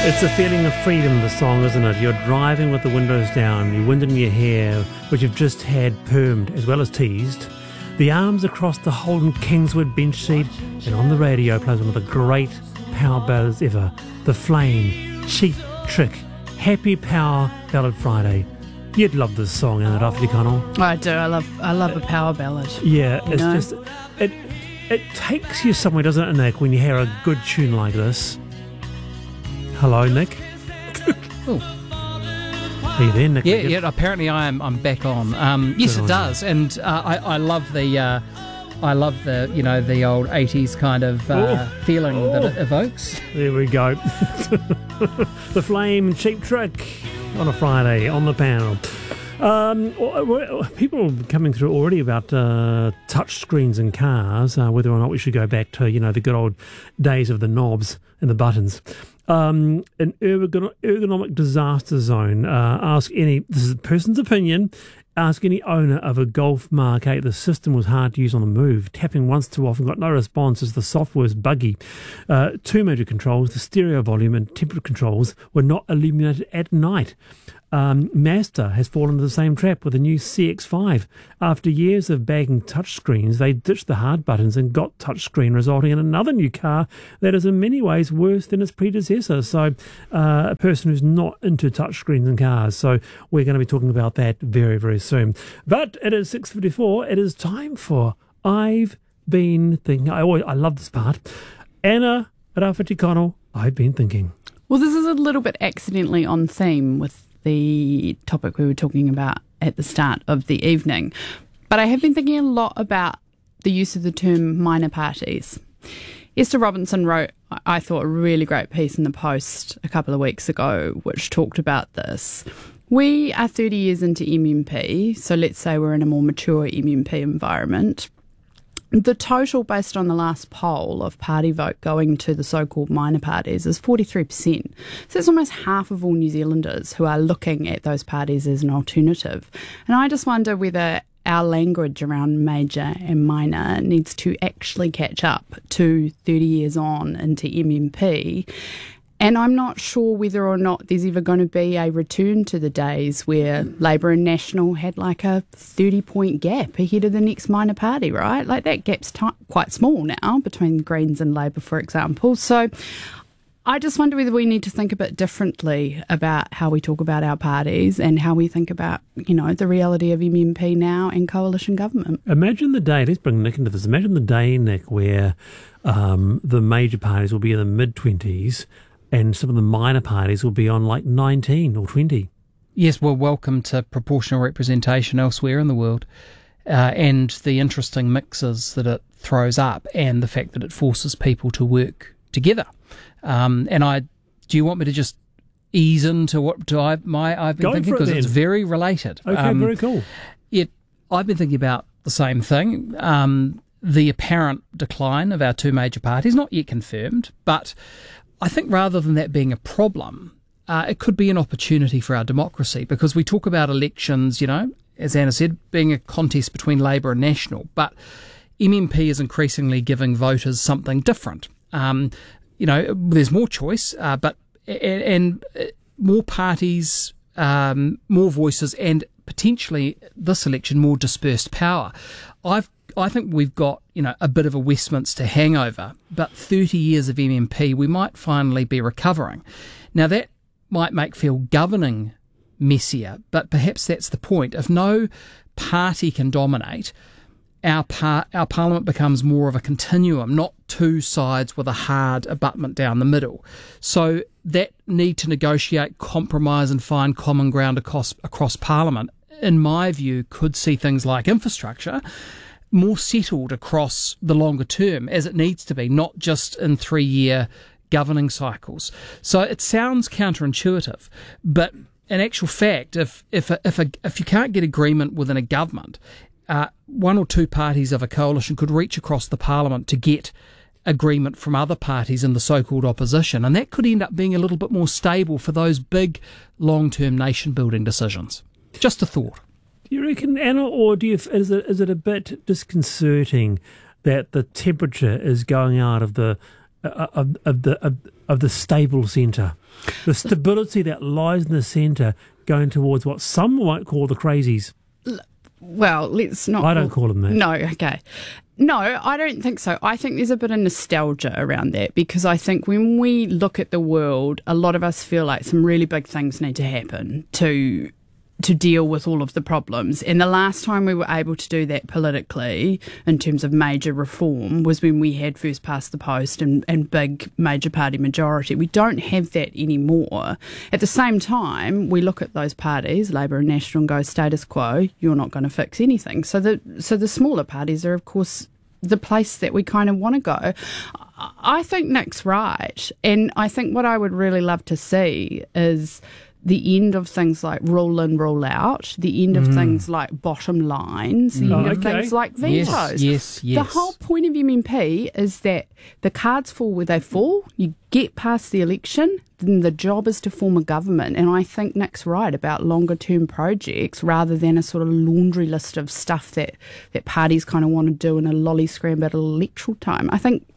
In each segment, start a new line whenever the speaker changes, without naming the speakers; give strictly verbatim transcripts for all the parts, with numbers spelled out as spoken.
It's a feeling of freedom, the song, isn't it? You're driving with the windows down, you're wind in your hair, which you've just had permed as well as teased. The arms across the Holden Kingswood bench seat, and on the radio plays one of the great power ballads ever, The Flame, Cheap Trick, Happy Power Ballad Friday. You'd love this song, isn't it, Rafferty Connell?
I do. I love I love a power ballad.
Yeah, it's
know?
just... It, it takes you somewhere, doesn't it, Nick, when you hear a good tune like this? Hello, Nick.
Oh.
Are you there, Nick?
Yeah, yeah. Apparently, I am. I'm back on. Um, yes,
Good
it
on
does, and uh, I, I love the, uh, I love the, you know, the old eighties kind of uh,
Oh.
feeling
Oh.
that it evokes.
There we go. The Flame, Cheap Trick on a Friday on the panel. Um, people coming through already about uh, touch screens in cars, uh, whether or not we should go back to, you know, the good old days of the knobs and the buttons. Um, an ergon- ergonomic disaster zone. Uh, ask any, this is a person's opinion, ask any owner of a Golf Mark eight. The system was hard to use on the move. Tapping once too often, got no response as the software's buggy. Uh, two major controls, the stereo volume and temperature controls, were not illuminated at night. Um, Mazda has fallen into the same trap with the new C X five. After years of bagging touchscreens, they ditched the hard buttons and got touchscreen, resulting in another new car that is in many ways worse than its predecessor. So uh, a person who's not into touchscreens in cars. So we're going to be talking about that very, very soon. But it is six fifty-four. It is time for I've Been Thinking. I, always, I love this part. Anna Rafferty Connell, I've Been Thinking.
Well, this is a little bit accidentally on theme with the topic we were talking about at the start of the evening. But I have been thinking a lot about the use of the term minor parties. Esther Robinson wrote, I thought, a really great piece in the Post a couple of weeks ago, which talked about this. We are thirty years into M M P, so let's say we're in a more mature M M P environment. The total, based on the last poll of party vote going to the so-called minor parties, is forty-three percent. So it's almost half of all New Zealanders who are looking at those parties as an alternative. And I just wonder whether our language around major and minor needs to actually catch up to thirty years on into M M P. And I'm not sure whether or not there's ever going to be a return to the days where Labour and National had like a thirty-point gap ahead of the next minor party, right? Like that gap's t- quite small now between Greens and Labour, for example. So I just wonder whether we need to think a bit differently about how we talk about our parties and how we think about, you know, the reality of M M P now and coalition government.
Imagine the day, let's bring Nick into this, imagine the day, Nick, where um, the major parties will be in the mid-twenties and some of the minor parties will be on like nineteen or twenty.
Yes, well, welcome to proportional representation elsewhere in the world, uh, and the interesting mixes that it throws up, and the fact that it forces people to work together. Um, and I, do you want me to just ease into what do I my I've been
Go
thinking,
for it
because it's
then.
very related.
Okay,
um,
very cool.
It, I've been thinking about the same thing. Um, the apparent decline of our two major parties, not yet confirmed, but I think rather than that being a problem, uh, it could be an opportunity for our democracy, because we talk about elections, you know, as Anna said, being a contest between Labour and National, but M M P is increasingly giving voters something different. Um, you know, there's more choice, uh, but and, and more parties, um, more voices, and potentially this election more dispersed power. I've I think we've got, you know, a bit of a Westminster hangover, but thirty years of M M P, we might finally be recovering. Now, that might make feel governing messier, but perhaps that's the point. If no party can dominate, our par- our parliament becomes more of a continuum, not two sides with a hard abutment down the middle. So that need to negotiate, compromise and find common ground across, across parliament, in my view, could see things like infrastructure more settled across the longer term, as it needs to be, not just in three-year governing cycles. So it sounds counterintuitive, but in actual fact, if if a, if a, if you can't get agreement within a government, uh, one or two parties of a coalition could reach across the parliament to get agreement from other parties in the so-called opposition, and that could end up being a little bit more stable for those big long-term nation-building decisions. Just a thought.
Do you reckon, Anna, or do you, is it is it a bit disconcerting that the temperature is going out of the uh, of, of the of, of the stable centre, the stability that lies in the centre, going towards what some might call the crazies.
Well, let's not...
I don't call them that.
No, okay. No, I don't think so. I think there's a bit of nostalgia around that, because I think when we look at the world, a lot of us feel like some really big things need to happen to to deal with all of the problems. And the last time we were able to do that politically in terms of major reform was when we had first past the post and, and big major party majority. We don't have that anymore. At the same time, we look at those parties, Labour and National, and go, status quo, you're not going to fix anything. So the so the smaller parties are, of course, the place that we kind of want to go. I think Nick's right. And I think what I would really love to see is the end of things like rule in, rule out, the end of mm. things like bottom lines, the
mm.
end
oh,
of
okay.
things like vetoes.
Yes, yes, yes.
The whole point of M M P is that the cards fall where they fall. You get past the election, then the job is to form a government. And I think Nick's right about longer term projects rather than a sort of laundry list of stuff that, that parties kind of want to do in a lolly scram at electoral time. I think,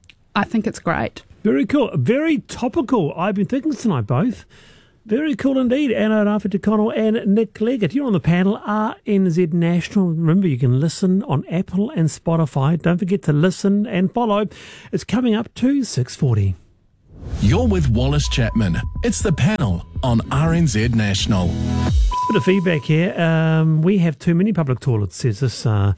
I think it's great.
Very cool. Very topical. I've been thinking tonight both. Very cool indeed. Anna Rafferty-Connell and Nick Leggett. You're on the panel, R N Z National. Remember, you can listen on Apple and Spotify. Don't forget to listen and follow. It's coming up to six forty.
You're with Wallace Chapman. It's the panel on R N Z National.
Bit of feedback here. Um, we have too many public toilets, says this uh,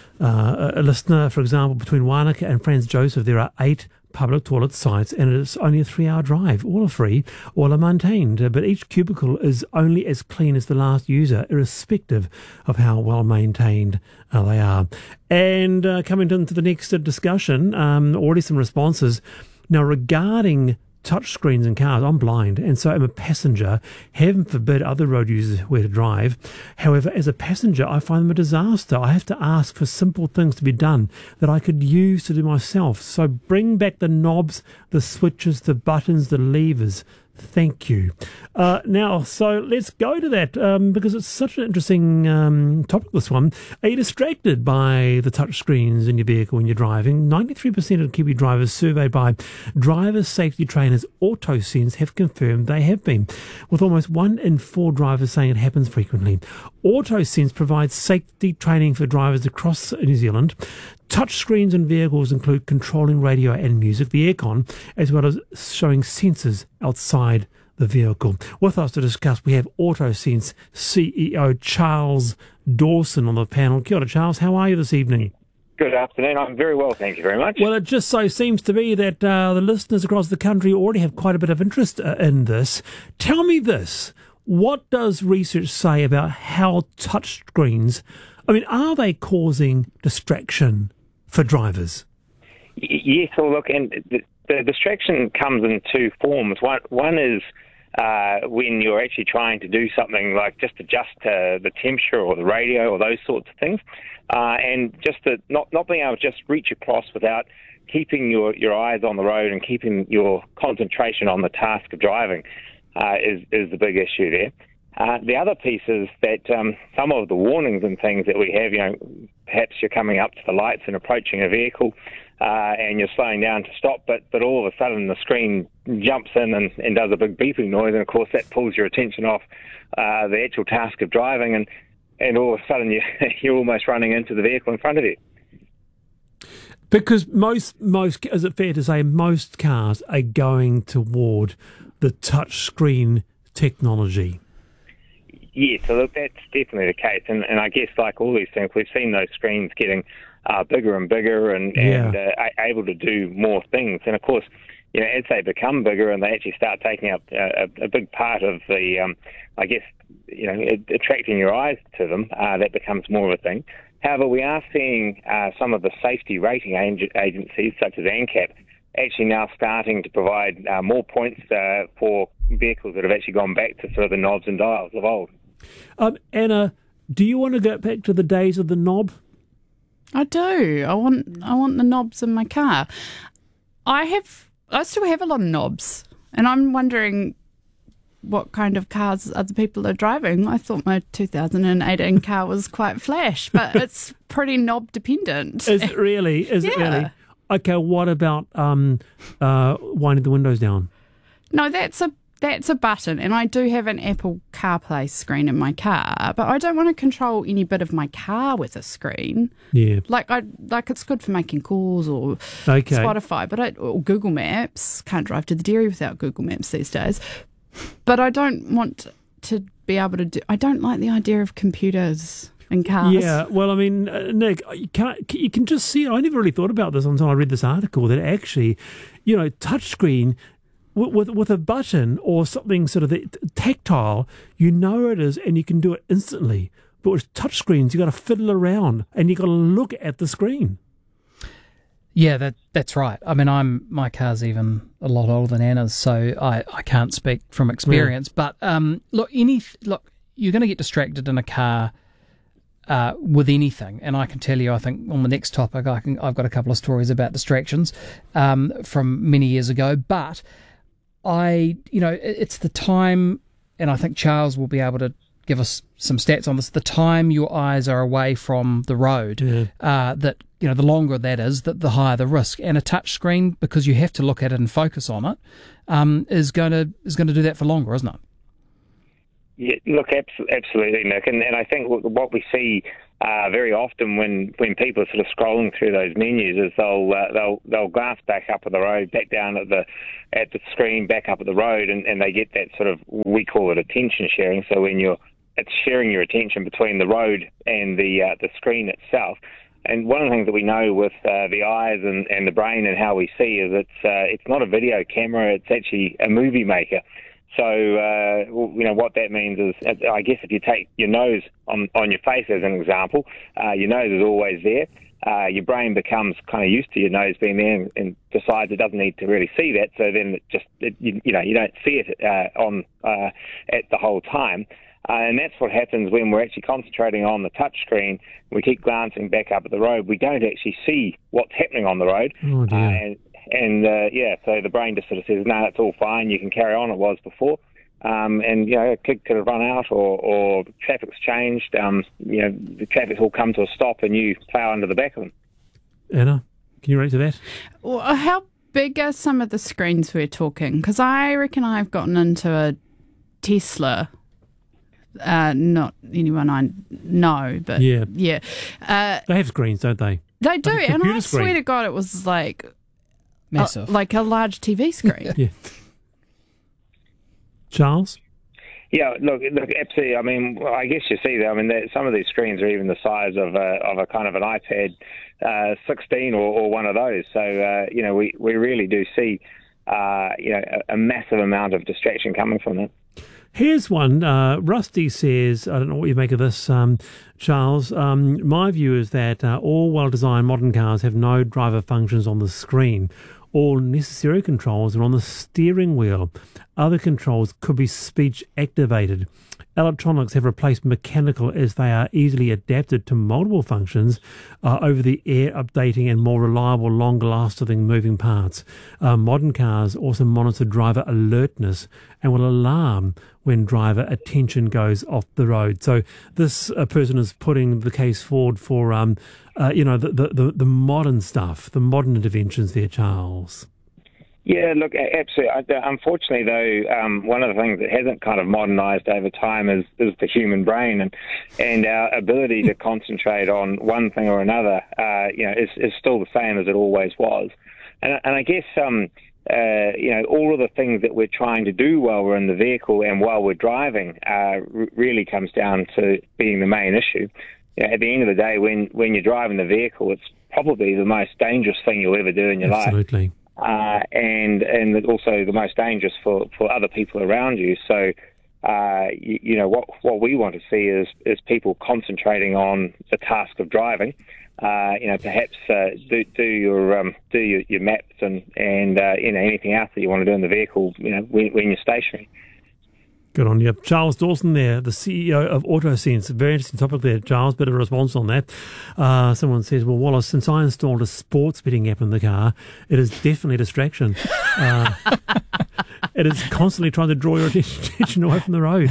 uh, a listener. For example, between Wānaka and Franz Joseph, there are eight public toilet sites, and it's only a three-hour drive. All are free, all are maintained, but each cubicle is only as clean as the last user, irrespective of how well maintained uh, they are. And uh, coming into the next uh, discussion, um, already some responses. Now, regarding touchscreens in cars, I'm blind, and so I'm a passenger. Heaven forbid other road users where to drive. However, as a passenger, I find them a disaster. I have to ask for simple things to be done that I could use to do myself. So bring back the knobs, the switches, the buttons, the levers. Thank you. Uh, now, so let's go to that um, because it's such an interesting um, topic, this one. Are you distracted by the touch screens in your vehicle when you're driving? ninety-three percent of Kiwi drivers surveyed by driver safety trainers AutoSense have confirmed they have been, with almost one in four drivers saying it happens frequently. AutoSense provides safety training for drivers across New Zealand. Touch screens in vehicles include controlling radio and music, the aircon, as well as showing sensors outside the vehicle. With us to discuss, we have AutoSense C E O Charles Dawson on the panel. Kia ora, Charles. How are you this evening?
Good afternoon. I'm very well, thank you very much.
Well, it just so seems to be that uh, the listeners across the country already have quite a bit of interest uh, in this. Tell me this. What does research say about how touch screens, I mean, are they causing distraction for drivers?
Yes, well, look, and the, the distraction comes in two forms. One, one is uh, when you're actually trying to do something like just adjust uh, the temperature or the radio or those sorts of things, uh, and just to not, not being able to just reach across without keeping your, your eyes on the road and keeping your concentration on the task of driving uh, is, is the big issue there. Uh, the other piece is that um, some of the warnings and things that we have, you know, perhaps you're coming up to the lights and approaching a vehicle uh, and you're slowing down to stop, but, but all of a sudden the screen jumps in and, and does a big beeping noise, and of course that pulls your attention off uh, the actual task of driving, and, and all of a sudden you, you're almost running into the vehicle in front of you.
Because most, most, is it fair to say, most cars are going toward the touch screen technology?
Yeah, so look, that's definitely the case, and, and I guess like all these things, we've seen those screens getting uh, bigger and bigger and,
yeah.
and uh, able to do more things. And of course, you know, as they become bigger and they actually start taking up a, a big part of the, um, I guess, you know, attracting your eyes to them, uh, that becomes more of a thing. However, we are seeing uh, some of the safety rating agencies, such as ANCAP, actually now starting to provide uh, more points uh, for vehicles that have actually gone back to sort of the knobs and dials of old.
Um, Anna, do you want to go back to the days of the knob?
I do. I want I want the knobs in my car. I have I still have a lot of knobs, and I'm wondering what kind of cars other people are driving. I thought my two thousand eighteen car was quite flash, but it's pretty knob dependent.
Is it really? Is
yeah.
it really? Okay, what about um, uh, winding the windows down?
No, that's a that's a button, and I do have an Apple CarPlay screen in my car, but I don't want to control any bit of my car with a screen.
Yeah.
Like I like it's good for making calls or
Okay.
Spotify, but I, or Google Maps. Can't drive to the dairy without Google Maps these days. But I don't want to be able to do. I don't like the idea of computers in cars.
Yeah, well, I mean, uh, Nick, you can't. You can just see. I never really thought about this until I read this article. That actually, you know, touchscreen with, with with a button or something sort of the, tactile, you know it is, and you can do it instantly. But with touchscreens, you got to fiddle around and you got to look at the screen.
Yeah, that that's right. I mean, I'm my car's even a lot older than Anna's, so I, I can't speak from experience. Yeah. But um, look, any look, you're going to get distracted in a car uh, with anything, and I can tell you, I think on the next topic, I can I've got a couple of stories about distractions um, from many years ago. But I, you know, it, it's the time, and I think Charles will be able to give us some stats on this. The time your eyes are away from the road,
Yeah.
uh, that. You know, the longer that is, that the higher the risk. And a touch screen, because you have to look at it and focus on it, um, is going to is going to do that for longer, isn't it?
Yeah, look, abs- absolutely, Nick. And, and I think what we see uh, very often when, when people are sort of scrolling through those menus is they'll uh, they'll they'll glance back up at the road, back down at the at the screen, back up at the road, and, and they get that sort of, we call it attention sharing. So when you're it's sharing your attention between the road and the uh, the screen itself. And one of the things that we know with uh, the eyes and, and the brain and how we see is it's uh, it's not a video camera, it's actually a movie maker. So, uh, you know, what that means is, I guess if you take your nose on, on your face as an example, uh, your nose is always there. Uh, your brain becomes kind of used to your nose being there and, and decides it doesn't need to really see that. So then it just, it, you, you know, you don't see it uh, on uh, at the whole time. Uh, and that's what happens when we're actually concentrating on the touch screen. We keep glancing back up at the road. We don't actually see what's happening on the road.
Oh, dear.
Uh, and, and uh, yeah, so the brain just sort of says, no, it's all fine. You can carry on. It was before. Um, and, you know, a kid could have run out or, or traffic's changed. Um, you know, the traffic's all come to a stop and you plough under the back of them.
Anna, can you relate to that?
Well, how big are some of the screens we're talking? Because I reckon I've gotten into a Tesla. Uh, not anyone I know, but
Yeah.
yeah. Uh,
They have screens, don't they?
they do,
Like a
and I
computer
swear
screen.
to God, it was like
Massive.
uh, like a large T V screen.
Yeah. Charles?
Yeah, look, look, absolutely. I mean, well, I guess you see that. I mean, that some of these screens are even the size of a, of a kind of an iPad uh, sixteen or, or one of those. So, uh, you know, we, we really do see, uh, you know, a, a massive amount of distraction coming from that.
Here's one. Uh, Rusty says, I don't know what you make of this, um, Charles. Um, my view is that uh, all well-designed modern cars have no driver functions on the screen. All necessary controls are on the steering wheel. Other controls could be speech activated. Electronics have replaced mechanical as they are easily adapted to multiple functions, uh, over-the-air updating and more reliable, longer-lasting moving parts. Uh, modern cars also monitor driver alertness and will alarm when driver attention goes off the road. So this uh, person is putting the case forward for, um, uh, you know, the, the, the, the modern stuff, the modern interventions there, Charles.
Yeah, look, absolutely. Unfortunately, though, um, one of the things that hasn't kind of modernised over time is, is the human brain, and and our ability to concentrate on one thing or another, uh, you know, is, is still the same as it always was. And, and I guess, um, uh, you know, all of the things that we're trying to do while we're in the vehicle and while we're driving uh, r- really comes down to being the main issue. You know, at the end of the day, when, when you're driving the vehicle, it's probably the most dangerous thing you'll ever do in your life.
Absolutely.
Uh, and and also the most dangerous for, for other people around you. So, uh, you, you know, what what we want to see is is people concentrating on the task of driving. Uh, you know, perhaps uh, do do your um, do your, your maps and and uh, you know, anything else that you want to do in the vehicle. You know, when, when you're stationary.
Good on you. Charles Dawson there, the C E O of AutoSense. Very interesting topic there, Charles. Bit of a response on that. Uh, someone says, well, Wallace, since I installed a sports betting app in the car, it is definitely a distraction. Uh, it is constantly trying to draw your attention away from the road.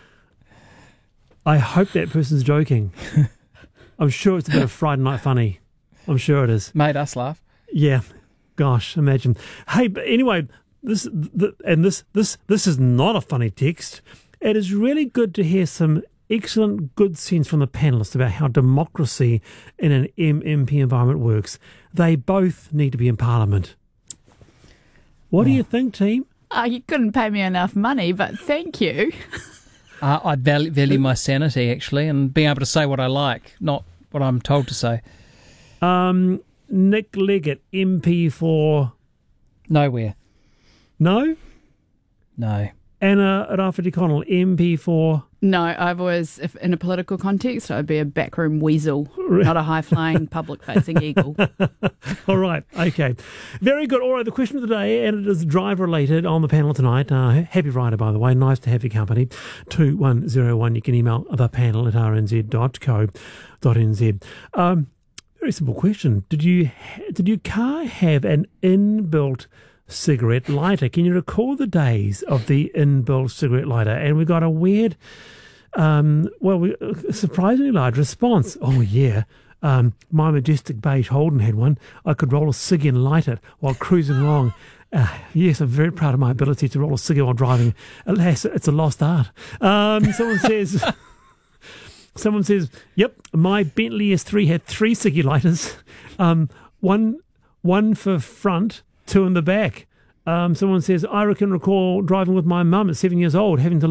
I hope that person's joking. I'm sure it's a bit of Friday Night Funny. I'm sure it is.
Made us laugh.
Yeah, gosh, imagine. Hey, but anyway, this the, and this this this is not a funny text. It is really good to hear some excellent good sense from the panellists about how democracy in an M M P environment works. They both need to be in Parliament. What do you think, team?
Oh, you couldn't pay me enough money, but thank you.
Uh, I value, value my sanity, actually, and being able to say what I like, not what I'm told to say.
Um, Nick Leggett, M P for...
Nowhere.
No?
No.
Anna Rafferty-Connell, M P for...
No, I've always, if in a political context, I'd be a backroom weasel, not a high-flying, public-facing eagle.
All right, okay. Very good. All right, the question of the day, and it is drive-related on the panel tonight. Uh, happy Friday, by the way. Nice to have your company. two one zero one. You can email the panel at r n z dot co dot n z. Um, very simple question. Did you did your car have an inbuilt cigarette lighter? Can you recall the days of the inbuilt cigarette lighter? And we got a weird, um, well, we, a surprisingly large response. Oh, yeah. Um, my majestic beige Holden had one. I could roll a ciggy and light it while cruising along. Uh, yes, I'm very proud of my ability to roll a ciggy while driving. Alas, it's a lost art. Um, someone says... Someone says, yep, my Bentley S three had three ciggy lighters. Um, one, one for front, two in the back. Um, someone says, I can recall driving with my mum at seven years old, having to